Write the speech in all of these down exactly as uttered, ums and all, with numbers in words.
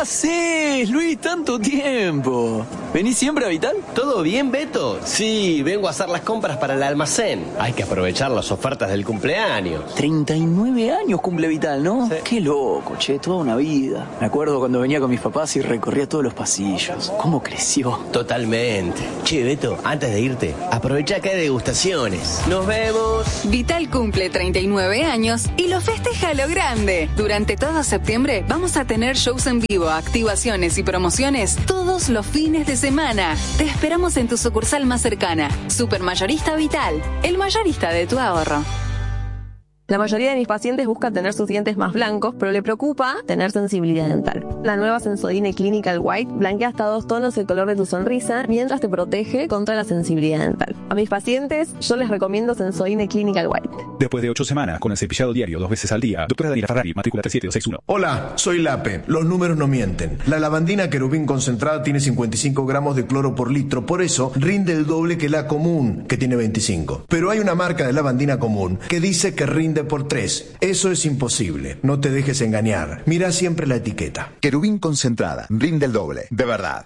haces, Luis? Tanto tiempo. ¿Venís siempre a Vital? ¿Todo bien, Beto? Sí, vengo a hacer las compras para el almacén. Hay que aprovechar las ofertas del cumpleaños. treinta y nueve años cumple Vital, ¿no? Sí. Qué loco, che, toda una vida. Me acuerdo cuando venía con mis papás y recorría todos los pasillos. ¿Cómo creció? Totalmente. Che, Beto, antes de irte, aprovecha que hay degustaciones. ¡Nos vemos! Vital cumple treinta y nueve años y lo festeja a lo grande. Durante todo septiembre vamos a tener shows en vivo, activaciones y promociones todos los fines de semana. Te esperamos en tu sucursal más cercana. Supermayorista Vital, el mayorista de tu ahorro. La mayoría de mis pacientes busca tener sus dientes más blancos, pero le preocupa tener sensibilidad dental. La nueva Sensodyne Clinical White blanquea hasta dos tonos el color de tu sonrisa mientras te protege contra la sensibilidad dental. A mis pacientes yo les recomiendo Sensodyne Clinical White. Después de ocho semanas con el cepillado diario dos veces al día, doctora Daniela Ferrari, matrícula tres siete dos seis uno. Hola, soy Lape. Los números no mienten. La lavandina Querubín concentrada tiene cincuenta y cinco gramos de cloro por litro, por eso rinde el doble que la común, que tiene veinticinco. Pero hay una marca de lavandina común que dice que rinde por tres. Eso es imposible. No te dejes engañar. Mira siempre la etiqueta. Querubín concentrada. Rinde el doble. De verdad.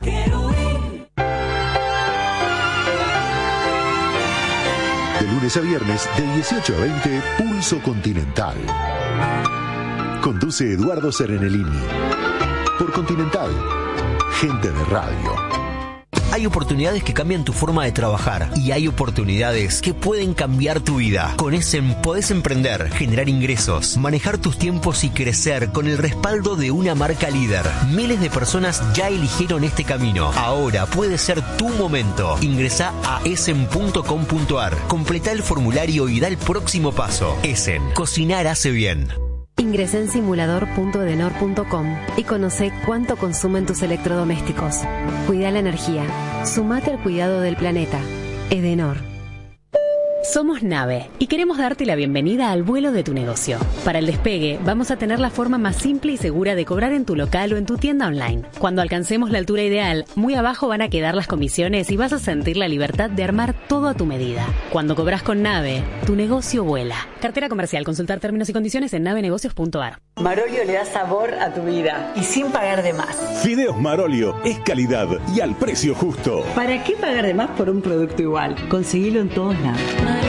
De lunes a viernes, de dieciocho a veinte, Pulso Continental. Conduce Eduardo Serenellini. Por Continental. Gente de radio. Hay oportunidades que cambian tu forma de trabajar y hay oportunidades que pueden cambiar tu vida. Con Essen podés emprender, generar ingresos, manejar tus tiempos y crecer con el respaldo de una marca líder. Miles de personas ya eligieron este camino. Ahora puede ser tu momento. Ingresá a essen punto com punto ar, completá el formulario y da el próximo paso. Essen, cocinar hace bien. Ingresa en simulador punto edenor punto com y conoce cuánto consumen tus electrodomésticos. Cuida la energía. Sumate al cuidado del planeta. Edenor. Somos Nave y queremos darte la bienvenida al vuelo de tu negocio. Para el despegue, vamos a tener la forma más simple y segura de cobrar en tu local o en tu tienda online. Cuando alcancemos la altura ideal, muy abajo van a quedar las comisiones y vas a sentir la libertad de armar todo a tu medida. Cuando cobras con Nave, tu negocio vuela. Cartera comercial. Consultar términos y condiciones en navenegocios punto ar. Marolio le da sabor a tu vida y sin pagar de más. Fideos Marolio es calidad y al precio justo. ¿Para qué pagar de más por un producto igual? Conseguilo en todos lados.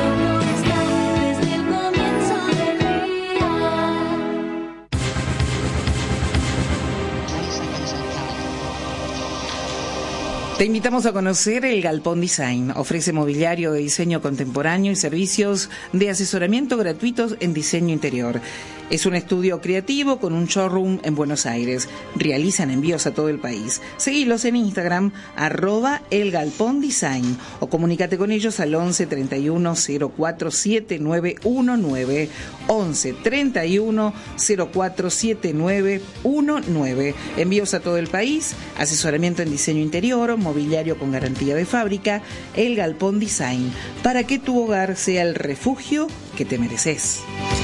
Te invitamos a conocer el Galpón Design. Ofrece mobiliario de diseño contemporáneo y servicios de asesoramiento gratuitos en diseño interior. Es un estudio creativo con un showroom en Buenos Aires. Realizan envíos a todo el país. Seguilos en Instagram, arroba el Galpón Design, o comunícate con ellos al once treinta y uno cero cuatro siete nueve uno nueve, once treinta y uno cero cuatro siete nueve uno nueve. Envíos a todo el país, asesoramiento en diseño interior, mobiliario con garantía de fábrica. El Galpón Design, para que tu hogar sea el refugio que te mereces.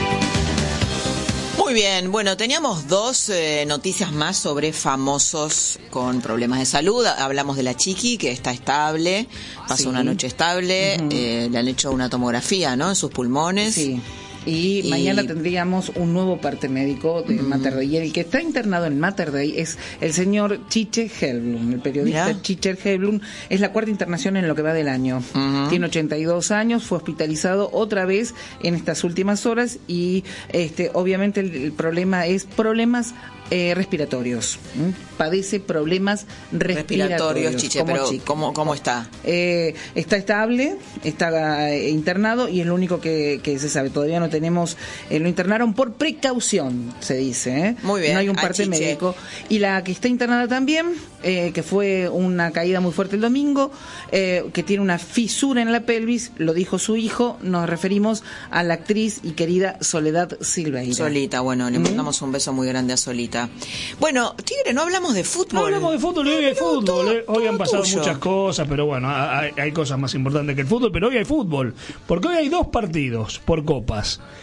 Muy bien, bueno, teníamos dos eh, noticias más sobre famosos con problemas de salud. Hablamos de la Chiqui, que está estable, pasó sí. una noche estable, uh-huh. eh, le han hecho una tomografía, ¿no?, en sus pulmones. Sí. Y, y mañana tendríamos un nuevo parte médico de uh-huh. Mater Dei. El que está internado en Mater Dei es el señor Chiche Helblum, el periodista ¿Ya? Chiche Helblum. Es la cuarta internación en lo que va del año. Uh-huh. Tiene ochenta y dos años, fue hospitalizado otra vez en estas últimas horas y este obviamente el, el problema es problemas eh, respiratorios. ¿Mm? Padece problemas respiratorios. Respiratorios, Chiche, pero ¿cómo, ¿cómo está? Eh, está estable, está eh, internado y es lo único que, que se sabe. Todavía no tenemos, eh, lo internaron por precaución, se dice, ¿eh? Muy bien. No hay un parte médico. Y la que está internada también, eh, que fue una caída muy fuerte el domingo, eh, que tiene una fisura en la pelvis, lo dijo su hijo, nos referimos a la actriz y querida Soledad Silveira. Solita, bueno, le mandamos ¿Mm? un beso muy grande a Solita. Bueno, Tigre, no hablamos de fútbol. No hablamos de fútbol, hoy hay fútbol. Todo, hoy todo han pasado tuyo. muchas cosas, pero bueno, hay, hay cosas más importantes que el fútbol, pero hoy hay fútbol, porque hoy hay dos partidos por copas.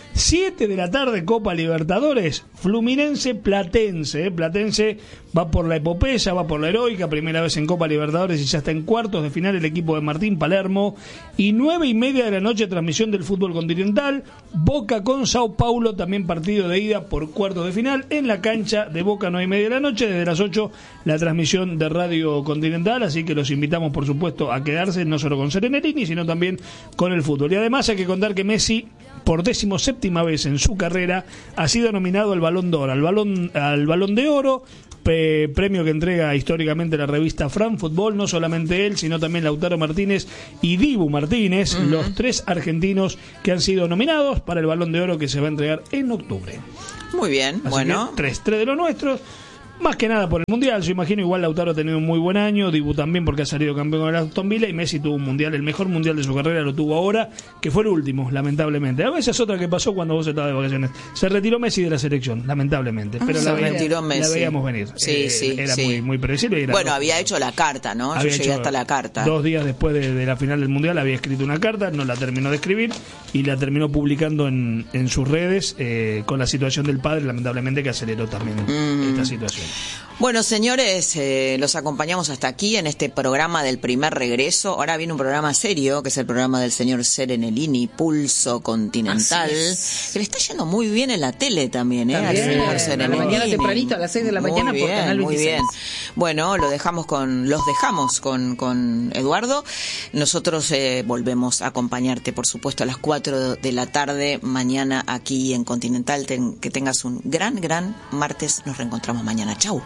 siete de la tarde, Copa Libertadores, Fluminense Platense. ¿eh? Platense va por la epopeya, va por la heroica, primera vez en Copa Libertadores y ya está en cuartos de final el equipo de Martín Palermo. Y nueve y media de la noche, transmisión del fútbol continental, Boca con Sao Paulo, también partido de ida por cuartos de final en la cancha de Boca, nueve y media de la noche. Desde las ocho, la transmisión de Radio Continental, así que los invitamos, por supuesto, a quedarse no solo con Serenelini, sino también con el fútbol. Y además hay que contar que Messi, por décimo séptima vez en su carrera, ha sido nominado al Balón de Oro, al Balón, al Balón de Oro, pe, premio que entrega históricamente la revista Fran Fútbol. No solamente él, sino también Lautaro Martínez y Dibu Martínez, uh-huh. los tres argentinos que han sido nominados para el Balón de Oro que se va a entregar en octubre. Muy bien, así bueno. tres, tres de los nuestros. Más que nada por el Mundial, yo imagino. Igual Lautaro ha tenido un muy buen año, Dibu también porque ha salido campeón con el Aston Villa, y Messi tuvo un Mundial, el mejor Mundial de su carrera lo tuvo ahora, que fue el último, lamentablemente. A veces otra que pasó cuando vos estabas de vacaciones. Se retiró Messi de la selección, lamentablemente. Pero se la, retiró veíamos, Messi. la veíamos venir. Sí, eh, sí, Era sí. muy, muy predecible. Era bueno, dos, había hecho la carta, ¿no? Yo llegué hasta la carta. Dos días después de, de la final del Mundial había escrito una carta, no la terminó de escribir y la terminó publicando en, en sus redes, eh, con la situación del padre, lamentablemente, que aceleró también mm. esta situación. Bueno, señores, eh, los acompañamos hasta aquí en este programa del primer regreso. Ahora viene un programa serio, que es el programa del señor Serenelini, Pulso Continental, que le está yendo muy bien en la tele también, ¿eh? También, al señor Serenelini. A la mañana tempranito, a las seis de la mañana, muy por bien, Canal veintiséis. Muy bien. Bueno, lo dejamos con, los dejamos con, con Eduardo. Nosotros eh, volvemos a acompañarte, por supuesto, a las cuatro de la tarde mañana aquí en Continental. Ten, que tengas un gran, gran martes. Nos reencontramos mañana. Chau.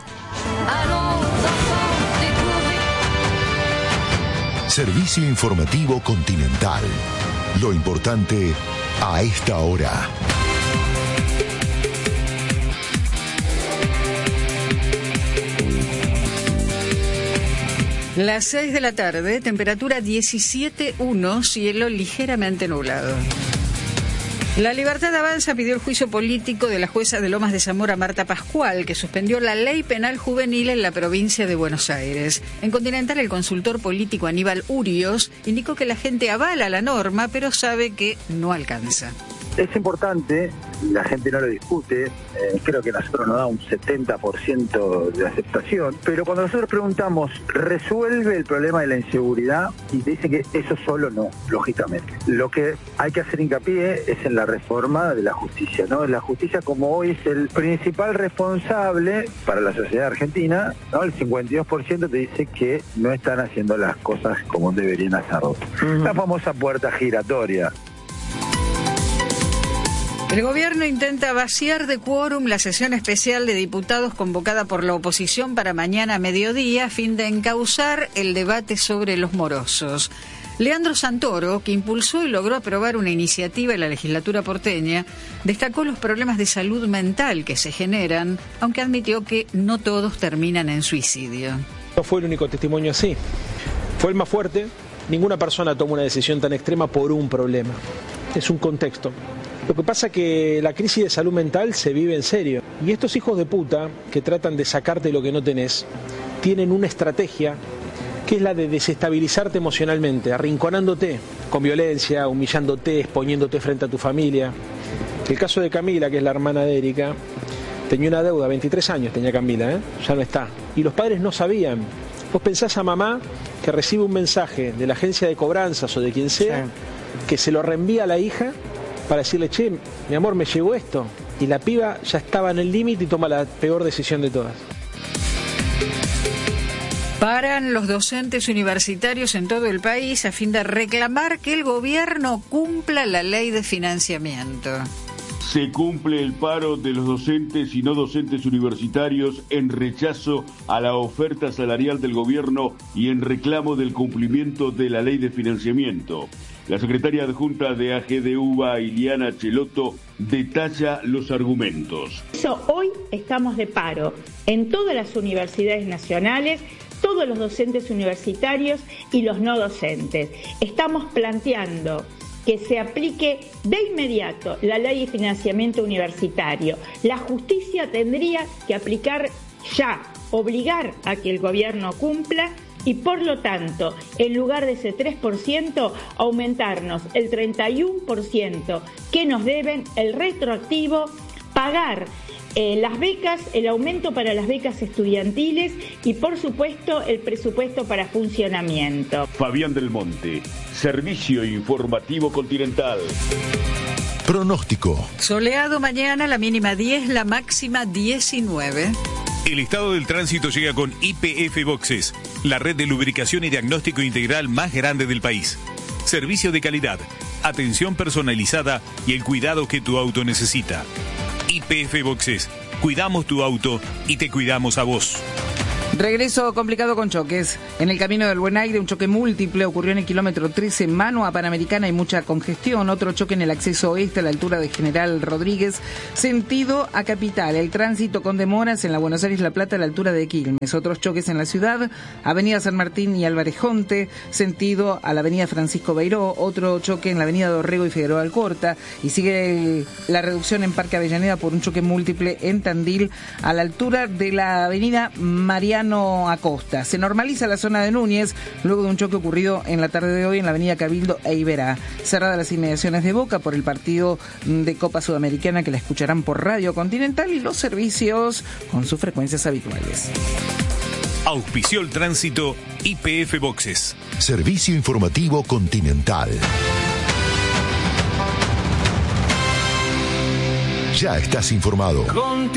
Servicio informativo Continental. Lo importante a esta hora. Las seis de la tarde, temperatura diecisiete punto uno, cielo ligeramente nublado. La Libertad Avanza pidió el juicio político de la jueza de Lomas de Zamora, Marta Pascual, que suspendió la ley penal juvenil en la provincia de Buenos Aires. En Continental, el consultor político Aníbal Urios indicó que la gente avala la norma, pero sabe que no alcanza. Es importante, la gente no lo discute, eh, creo que nosotros nos da un setenta por ciento de aceptación, pero cuando nosotros preguntamos, ¿resuelve el problema de la inseguridad? Y dice que eso solo no, lógicamente. Lo que hay que hacer hincapié es en la reforma de la justicia, ¿no? La justicia, como hoy es el principal responsable para la sociedad argentina, ¿no? El cincuenta y dos por ciento te dice que no están haciendo las cosas como deberían hacerlo. Uh-huh. La famosa puerta giratoria. El gobierno intenta vaciar de quórum la sesión especial de diputados convocada por la oposición para mañana a mediodía a fin de encauzar el debate sobre los morosos. Leandro Santoro, que impulsó y logró aprobar una iniciativa en la legislatura porteña, destacó los problemas de salud mental que se generan, aunque admitió que no todos terminan en suicidio. No fue el único testimonio así. Fue el más fuerte. Ninguna persona toma una decisión tan extrema por un problema. Es un contexto. Lo que pasa es que la crisis de salud mental se vive en serio. Y estos hijos de puta que tratan de sacarte lo que no tenés, tienen una estrategia que es la de desestabilizarte emocionalmente, arrinconándote con violencia, humillándote, exponiéndote frente a tu familia. El caso de Camila, que es la hermana de Erika, tenía una deuda, veintitrés años tenía Camila, ¿eh? Ya no está. Y los padres no sabían. Vos pensás a mamá que recibe un mensaje de la agencia de cobranzas o de quien sea, sí, que se lo reenvía a la hija para decirle, che, mi amor, me llegó esto. Y la piba ya estaba en el límite y toma la peor decisión de todas. Paran los docentes universitarios en todo el país a fin de reclamar que el gobierno cumpla la ley de financiamiento. Se cumple el paro de los docentes y no docentes universitarios en rechazo a la oferta salarial del gobierno y en reclamo del cumplimiento de la ley de financiamiento. La secretaria adjunta de A G D U B A, Iliana Chelotto, detalla los argumentos. Eso, hoy estamos de paro en todas las universidades nacionales, todos los docentes universitarios y los no docentes. Estamos planteando que se aplique de inmediato la ley de financiamiento universitario. La justicia tendría que aplicar ya, obligar a que el gobierno cumpla y por lo tanto, en lugar de ese tres por ciento, aumentarnos el treinta y uno por ciento que nos deben, el retroactivo, pagar eh, las becas, el aumento para las becas estudiantiles y por supuesto el presupuesto para funcionamiento. Fabián del Monte, Servicio Informativo Continental. Pronóstico. Soleado mañana, la mínima diez, la máxima diecinueve. El estado del tránsito llega con I P F Boxes, la red de lubricación y diagnóstico integral más grande del país. Servicio de calidad, atención personalizada y el cuidado que tu auto necesita. I P F Boxes, cuidamos tu auto y te cuidamos a vos. Regreso complicado con choques. En el camino del Buen Aire, un choque múltiple ocurrió en el kilómetro trece, mano a Panamericana, hay mucha congestión. Otro choque en el acceso oeste a la altura de General Rodríguez, sentido a Capital. El tránsito con demoras en la Buenos Aires-La Plata a la altura de Quilmes. Otros choques en la ciudad, Avenida San Martín y Álvarez Jonte, sentido a la Avenida Francisco Beiró. Otro choque en la Avenida Dorrego y Figueroa Alcorta. Y sigue el, la reducción en Parque Avellaneda por un choque múltiple en Tandil a la altura de la Avenida Mariano Acosta. Se normaliza la zona de Núñez luego de un choque ocurrido en la tarde de hoy en la avenida Cabildo e Iberá. Cerradas las inmediaciones de Boca por el partido de Copa Sudamericana, que la escucharán por Radio Continental, y los servicios con sus frecuencias habituales. Auspició el tránsito I P F Boxes. Servicio Informativo Continental. Ya estás informado.